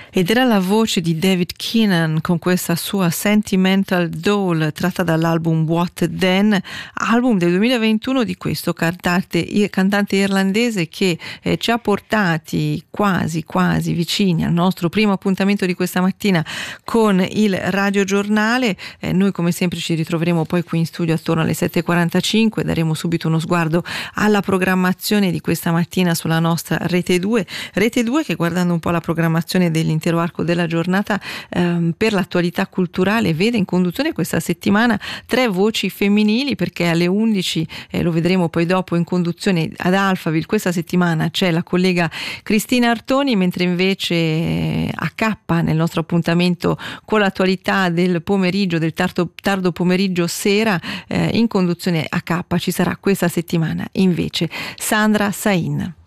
Ed era la voce di David Keenan con questa sua Sentimental Doll tratta dall'album What Then, album del 2021 di questo cantante irlandese che ci ha portati quasi vicini al nostro primo appuntamento di questa mattina con il radiogiornale. Noi come sempre ci ritroveremo poi qui in studio attorno alle 7:45, daremo subito uno sguardo alla programmazione di questa mattina sulla nostra Rete 2 che, guardando un po' la programmazione dell'intero arco della giornata per l'attualità culturale, vede in conduzione questa settimana 3 voci femminili, perché alle 11 lo vedremo poi dopo in conduzione ad Alphaville questa settimana c'è la collega Cristina Artoni, mentre invece a K nel nostro appuntamento con l'attualità del pomeriggio, del tardo pomeriggio sera, in conduzione a K ci sarà questa settimana invece Sandra Sain.